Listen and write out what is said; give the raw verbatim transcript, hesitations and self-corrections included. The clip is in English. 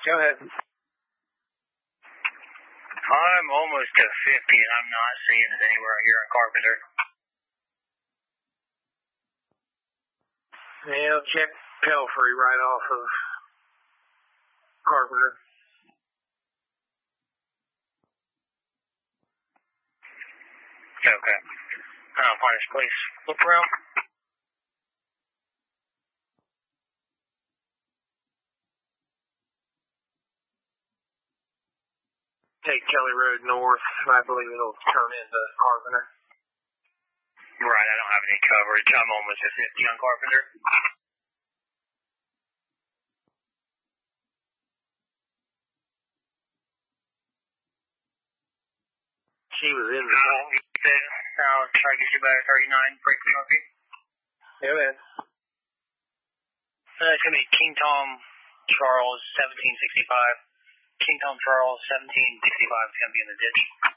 Go ahead. I'm almost to fifty, and I'm not seeing it anywhere here in Carpenter. Yeah, check Pelfrey right off of Carpenter. Okay. I'll find this place. Look around. Take Kelly Road north. I believe it'll turn into Carpenter. Right, I don't have any coverage. I'm almost at fifty on Carpenter. She was in the I'll try to get you back at thirty-nine. Break the R P. Yeah, man. Uh, it's going to be King Tom Charles, seventeen sixty-five. King Tom Charles, seventeen sixty-five is going to be in the ditch.